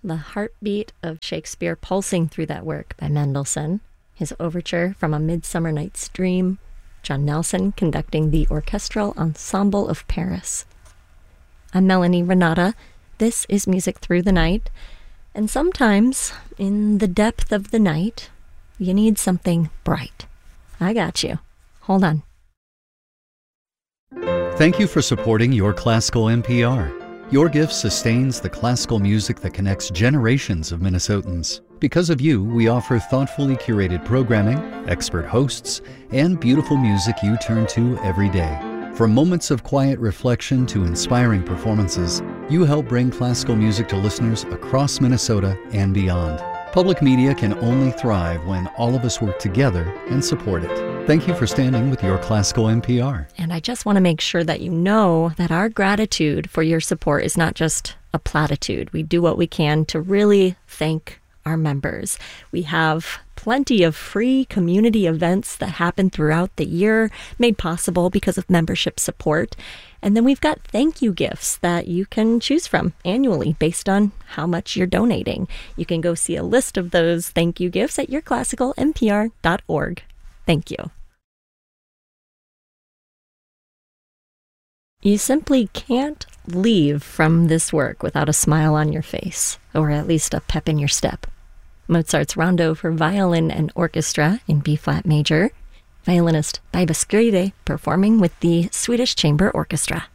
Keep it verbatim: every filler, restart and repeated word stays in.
the heartbeat of Shakespeare pulsing through that work by Mendelssohn, his overture from A Midsummer Night's Dream, John Nelson conducting the Orchestral Ensemble of Paris. I'm Melanie Renata. This is Music Through the Night, and sometimes, in the depth of the night, you need something bright. I got you. Hold on. Thank you for supporting Your Classical N P R. Your gift sustains the classical music that connects generations of Minnesotans. Because of you, we offer thoughtfully curated programming, expert hosts, and beautiful music you turn to every day. From moments of quiet reflection to inspiring performances, you help bring classical music to listeners across Minnesota and beyond. Public media can only thrive when all of us work together and support it. Thank you for standing with Your Classical N P R. And I just want to make sure that you know that our gratitude for your support is not just a platitude. We do what we can to really thank our members. We have plenty of free community events that happen throughout the year, made possible because of membership support. And then we've got thank you gifts that you can choose from annually based on how much you're donating. You can go see a list of those thank you gifts at your classical n p r dot org. Thank you. You simply can't leave from this work without a smile on your face, or at least a pep in your step. Mozart's Rondo for Violin and Orchestra in B-flat major, violinist Baiba Skride performing with the Swedish Chamber Orchestra.